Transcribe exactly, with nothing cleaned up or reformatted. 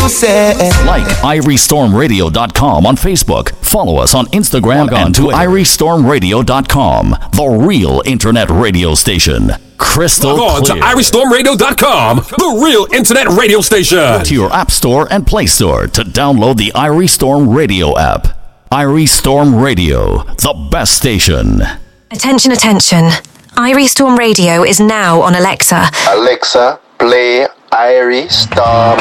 say. Like Irie Storm Radio dot com on Facebook. Follow us on Instagram and to Irie Storm Radio dot com, the real internet radio station. Crystal Log on clear. to Irie Storm Radio dot com, the real internet radio station. To your App Store and Play Store to download the Irie Storm Radio app. Irie Storm Radio, the best station. Attention, attention. Irie Storm Radio is now on Alexa. Alexa, play Irie Storm.